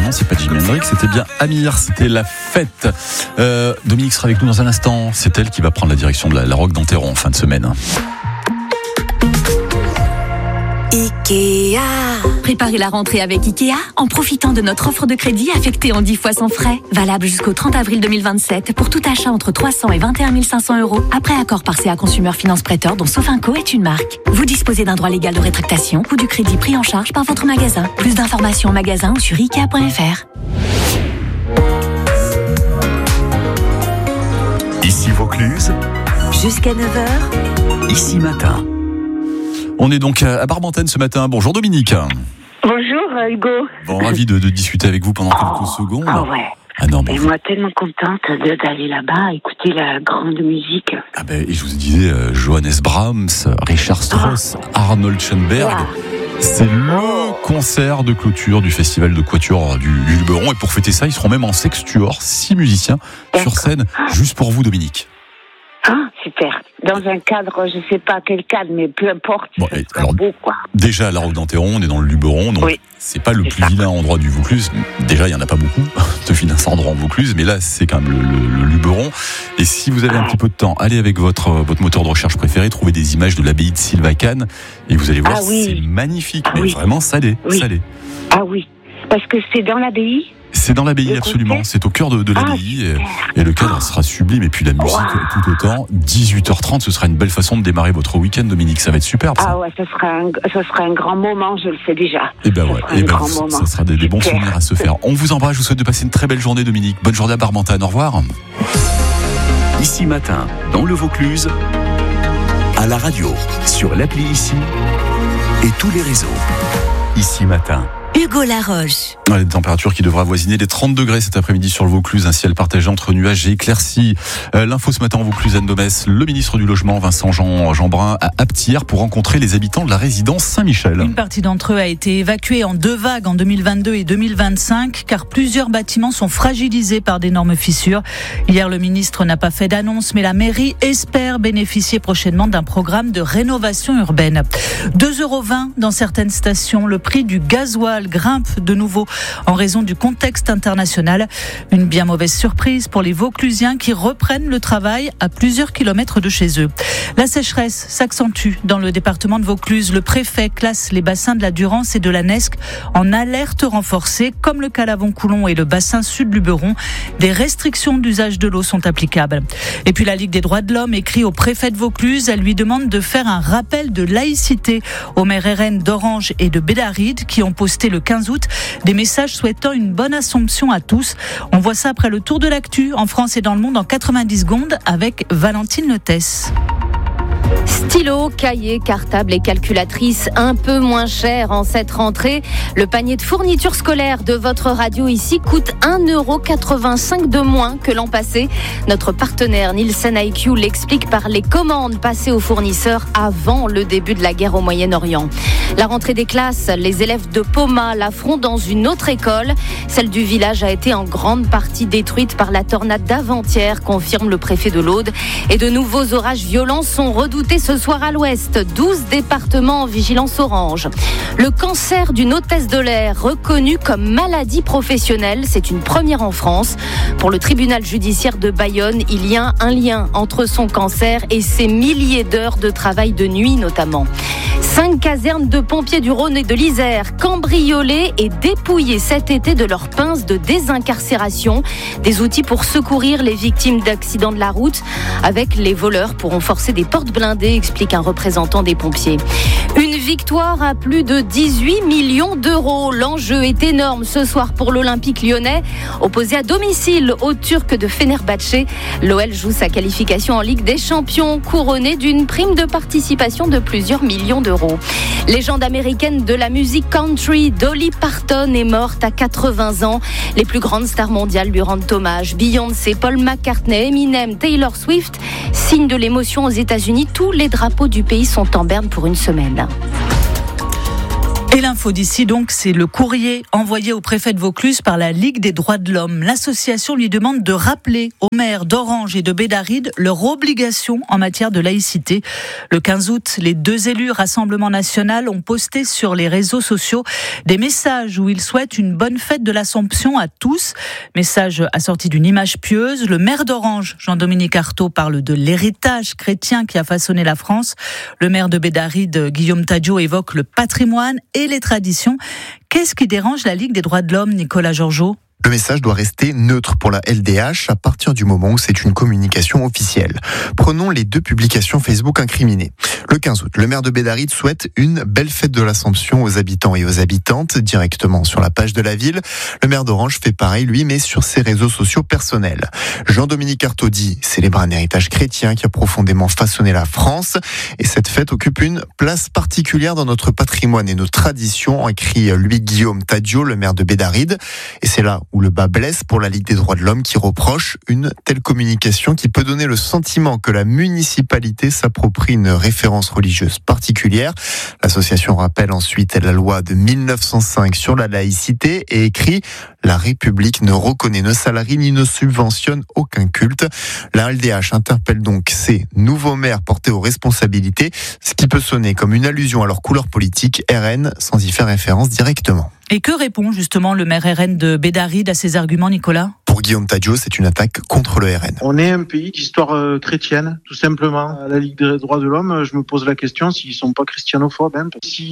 non, c'est pas Jimi Hendrix, c'était bien Amir, c'était La Fête. Dominique sera avec nous dans un instant. C'est elle qui va prendre la direction de la Roque d'Enterron en fin de semaine. Ikea. Préparez la rentrée avec Ikea en profitant de notre offre de crédit affectée en 10 fois sans frais. Valable jusqu'au 30 avril 2027 pour tout achat entre 300 et 21 500 €. Après accord par CA Consumer Finance Prêteur dont Sofinco est une marque. Vous disposez d'un droit légal de rétractation ou du crédit pris en charge par votre magasin. Plus d'informations en magasin ou sur Ikea.fr. Ici Vaucluse. Jusqu'à 9h. Ici Matin. On est donc à Barbantenne ce matin. Bonjour Dominique. Bonjour Hugo. Bon, ravi de discuter avec vous pendant quelques secondes. Ah ouais. Ah non, mais et moi tellement contente d'aller là-bas, écouter la grande musique. Ah ben, et je vous disais, Johannes Brahms, Richard Strauss, Arnold Schoenberg. C'est le concert de clôture du festival de quatuor du Luberon. Et pour fêter ça, ils seront même en sextuor, 6 musiciens sur scène, juste pour vous Dominique. Ah, super. Dans un cadre, je sais pas quel cadre, mais peu importe. Bon, alors, beau, quoi. Déjà, à la Roque d'Enterron, on est dans le Luberon, donc oui, c'est pas le plus vilain endroit du Vaucluse. Déjà, il y en a pas beaucoup de vilains endroits en Vaucluse, mais là, c'est quand même le Luberon. Et si vous avez un petit peu de temps, allez avec votre moteur de recherche préféré, trouvez des images de l'abbaye de Sylvacane, et vous allez voir, c'est magnifique, mais vraiment salé. Ah oui, parce que c'est dans l'abbaye. C'est dans l'abbaye, absolument. C'est au cœur de l'abbaye. Et le cadre sera sublime. Et puis la musique, tout autant. 18h30, ce sera une belle façon de démarrer votre week-end, Dominique. Ça va être superbe. Ça. Ah ouais, ça sera un grand moment, je le sais déjà. Et ben ouais, ça sera des bons souvenirs à se faire. On vous embrasse. Je vous souhaite de passer une très belle journée, Dominique. Bonne journée à Barbantane. Au revoir. Ici Matin, dans le Vaucluse, à la radio, sur l'appli Ici et tous les réseaux. Ici Matin. Hugo Laroche. Les températures qui devraient avoisiner les 30 degrés cet après-midi sur le Vaucluse, un ciel partagé entre nuages et éclaircies. L'info ce matin en Vaucluse, Anne Domès, le ministre du Logement, Vincent Jeanbrun, à Apthières pour rencontrer les habitants de la résidence Saint-Michel. Une partie d'entre eux a été évacuée en 2 vagues en 2022 et 2025, car plusieurs bâtiments sont fragilisés par d'énormes fissures. Hier, le ministre n'a pas fait d'annonce, mais la mairie espère bénéficier prochainement d'un programme de rénovation urbaine. 2,20 € dans certaines stations. Le prix du gasoil grimpe de nouveau en raison du contexte international. Une bien mauvaise surprise pour les Vauclusiens qui reprennent le travail à plusieurs kilomètres de chez eux. La sécheresse s'accentue dans le département de Vaucluse. Le préfet classe les bassins de la Durance et de la Nesque en alerte renforcée, comme le Calavon-Coulon et le bassin sud-Luberon. Des restrictions d'usage de l'eau sont applicables. Et puis la Ligue des droits de l'homme écrit au préfet de Vaucluse. Elle lui demande de faire un rappel de laïcité aux maires RN d'Orange et de Bédaride qui ont posté le 15 août des messages souhaitant une bonne Assomption à tous. On voit ça après le tour de l'actu en France et dans le monde en 90 secondes avec Valentine Letès. Stylo, cahier, cartable et calculatrice un peu moins cher en cette rentrée. Le panier de fournitures scolaires de votre radio ici coûte 1,85 € de moins que l'an passé. Notre partenaire Nielsen IQ l'explique par les commandes passées aux fournisseurs avant le début de la guerre au Moyen-Orient. La rentrée des classes, les élèves de Poma l'affrontent dans une autre école. Celle du village a été en grande partie détruite par la tornade d'avant-hier, confirme le préfet de l'Aude. Et de nouveaux orages violents sont redoutés ce soir à l'ouest. 12 départements en vigilance orange. Le cancer d'une hôtesse de l'air reconnu comme maladie professionnelle, c'est une première en France. Pour le tribunal judiciaire de Bayonne, il y a un lien entre son cancer et ses milliers d'heures de travail de nuit notamment. 5 casernes de pompiers du Rhône et de l'Isère cambriolées et dépouillées cet été de leurs pinces de désincarcération. Des outils pour secourir les victimes d'accidents de la route. Avec les voleurs pourront forcer des portes blindées, explique un représentant des pompiers. Une victoire à plus de 18 millions d'euros. L'enjeu est énorme ce soir pour l'Olympique lyonnais. Opposé à domicile aux Turcs de Fenerbahçe, l'OL joue sa qualification en Ligue des Champions, couronnée d'une prime de participation de plusieurs millions d'euros. Légende américaine de la musique country, Dolly Parton est morte à 80 ans. Les plus grandes stars mondiales lui rendent hommage. Beyoncé, Paul McCartney, Eminem, Taylor Swift. Signe de l'émotion aux États-Unis, tous les drapeaux du pays sont en berne pour une semaine. Et l'info d'ici, donc, c'est le courrier envoyé au préfet de Vaucluse par la Ligue des droits de l'homme. L'association lui demande de rappeler aux maires d'Orange et de Bédaride leur obligation en matière de laïcité. Le 15 août, les deux élus Rassemblement National ont posté sur les réseaux sociaux des messages où ils souhaitent une bonne fête de l'Assomption à tous. Message assorti d'une image pieuse. Le maire d'Orange, Jean-Dominique Artaud, parle de l'héritage chrétien qui a façonné la France. Le maire de Bédaride, Guillaume Tadio, évoque le patrimoine et les traditions. Qu'est-ce qui dérange la Ligue des droits de l'homme, Nicolas Georgeot ? Le message doit rester neutre pour la LDH à partir du moment où c'est une communication officielle. Prenons les deux publications Facebook incriminées. Le 15 août, le maire de Bédaride souhaite une belle fête de l'Assomption aux habitants et aux habitantes directement sur la page de la ville. Le maire d'Orange fait pareil, lui, mais sur ses réseaux sociaux personnels. Jean-Dominique Artaud dit célèbre un héritage chrétien qui a profondément façonné la France et cette fête occupe une place particulière dans notre patrimoine et nos traditions, écrit lui Guillaume Tadio, le maire de Bédaride. Et c'est là où le bas blesse pour la Ligue des droits de l'homme qui reproche une telle communication qui peut donner le sentiment que la municipalité s'approprie une référence religieuse particulière. L'association rappelle ensuite la loi de 1905 sur la laïcité et écrit « La République ne reconnaît, ne salarie ni ne subventionne aucun culte ». La LDH interpelle donc ces nouveaux maires portés aux responsabilités, ce qui peut sonner comme une allusion à leur couleur politique RN sans y faire référence directement. Et que répond justement le maire RN de Bédaride à ces arguments, Nicolas ? Pour Guillaume Tadio, c'est une attaque contre le RN. On est un pays d'histoire chrétienne, tout simplement. À la Ligue des droits de l'homme, je me pose la question s'ils sont pas christianophobes. Si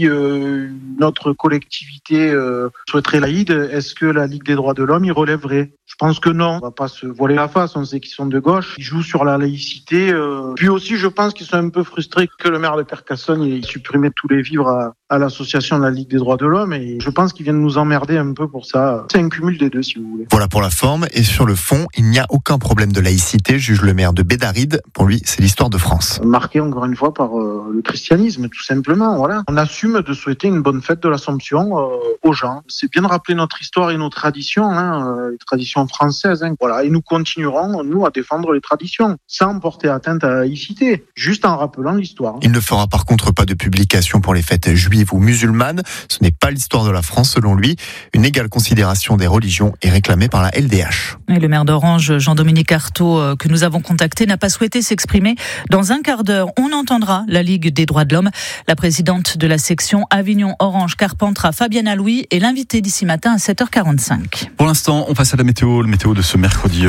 notre collectivité souhaiterait laïque, est-ce que la Ligue des droits de l'homme y relèverait ? Je pense que non. On va pas se voiler la face, on sait qu'ils sont de gauche. Ils jouent sur la laïcité. Puis aussi, je pense qu'ils sont un peu frustrés que le maire de Carcassonne ait supprimé tous les vivres à l'association de la Ligue des droits de l'homme. Et je pense qu'ils viennent nous emmerder un peu pour ça. C'est un cumul des deux, si vous voulez. Voilà pour la forme. Et sur le fond, il n'y a aucun problème de laïcité, juge le maire de Bédaride. Pour lui, c'est l'histoire de France. Marqué encore une fois par le christianisme, tout simplement. Voilà. On assume de souhaiter une bonne fête de l'Assomption aux gens. C'est bien de rappeler notre histoire et nos traditions, les traditions françaises. Voilà. Et nous continuerons, nous, à défendre les traditions, sans porter atteinte à la laïcité, juste en rappelant l'histoire. Il ne fera par contre pas de publication pour les fêtes juives ou musulmanes. Ce n'est pas l'histoire de la France, selon lui. Une égale considération des religions est réclamée par la LDH. Et le maire d'Orange, Jean-Dominique Artaud, que nous avons contacté, n'a pas souhaité s'exprimer. Dans un quart d'heure, on entendra la Ligue des droits de l'homme. La présidente de la section Avignon-Orange Carpentras, Fabienne Alouis, est l'invitée d'ici matin à 7h45. Pour l'instant, on passe à la météo. Le météo de ce mercredi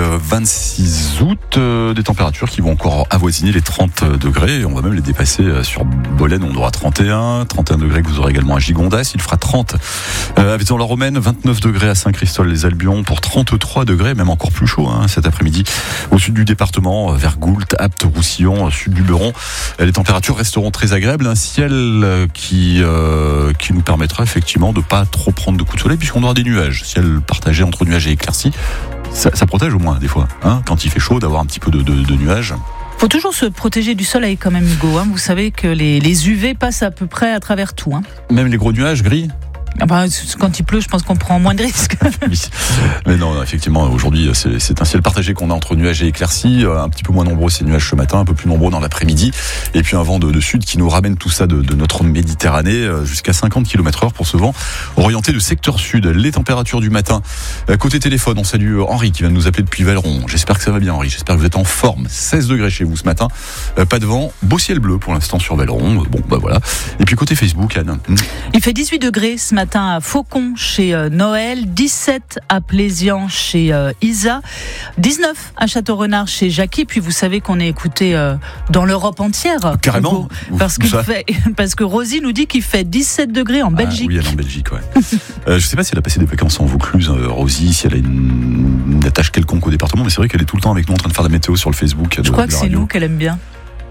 26 août. Des températures qui vont encore avoisiner les 30 degrés. On va même les dépasser sur Bolène. On aura 31 degrés que vous aurez également à Gigondas. Il fera 30 à Vaison-la-Romaine, 29 degrés à Saint-Christol-les-Albions pour 33 degrés, même encore plus chaud cet après-midi. Au sud du département, vers Goult, Apt, Roussillon, sud du Beron. Les températures resteront très agréables. Un ciel qui nous permettra effectivement de pas trop prendre de coups de soleil puisqu'on aura des nuages. Ciel partagé entre nuages et éclaircies. Ça protège au moins des fois, quand il fait chaud, d'avoir un petit peu de nuages. Faut toujours se protéger du soleil quand même, Hugo. Vous savez que les UV passent à peu près à travers tout. Même les gros nuages gris. Quand il pleut, je pense qu'on prend moins de risques. Mais non, effectivement, aujourd'hui, c'est un ciel partagé qu'on a entre nuages et éclaircies. Un petit peu moins nombreux ces nuages ce matin, un peu plus nombreux dans l'après-midi. Et puis un vent de sud qui nous ramène tout ça de notre Méditerranée jusqu'à 50 km/h pour ce vent orienté de secteur sud. Les températures du matin. Côté téléphone, on salue Henri qui vient de nous appeler depuis Velleron. J'espère que ça va bien, Henri. J'espère que vous êtes en forme. 16 degrés chez vous ce matin. Pas de vent. Beau ciel bleu pour l'instant sur Velleron. Bon, voilà. Et puis côté Facebook, Anne. Il fait 18 degrés ce matin à Faucon chez Noël, 17 à Plézian chez Isa, 19 à Château-Renard chez Jackie. Puis vous savez qu'on est écouté dans l'Europe entière. Carrément. Parce que Rosie nous dit qu'il fait 17 degrés en Belgique. Oui, elle est en Belgique, ouais. Je ne sais pas si elle a passé des vacances en Vaucluse, Rosie, si elle a une attache quelconque au département, mais c'est vrai qu'elle est tout le temps avec nous en train de faire la météo sur le Facebook. Je crois que c'est nous qu'elle aime bien.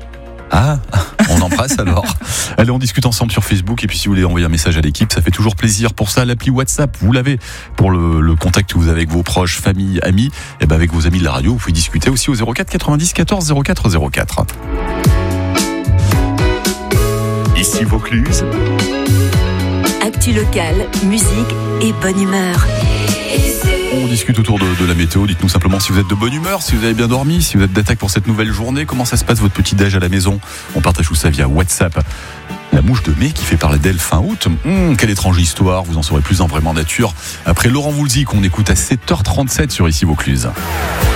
Ah, on embrasse alors. Allez, on discute ensemble sur Facebook et puis si vous voulez envoyer un message à l'équipe, ça fait toujours plaisir. Pour ça, l'appli WhatsApp, vous l'avez pour le contact que vous avez avec vos proches, famille, amis. Et ben avec vos amis de la radio, vous pouvez discuter aussi au 04 90 14 04 04. Ici Vaucluse. Actu locale, musique et bonne humeur. On discute autour de la météo. Dites-nous simplement si vous êtes de bonne humeur, si vous avez bien dormi, si vous êtes d'attaque pour cette nouvelle journée. Comment ça se passe votre petit déj à la maison? On partage tout ça via WhatsApp. La mouche de mai qui fait parler d'elle fin août. Quelle étrange histoire. Vous en saurez plus en Vraiment Nature. Après Laurent Voulzy qu'on écoute à 7h37 sur Ici Vaucluse.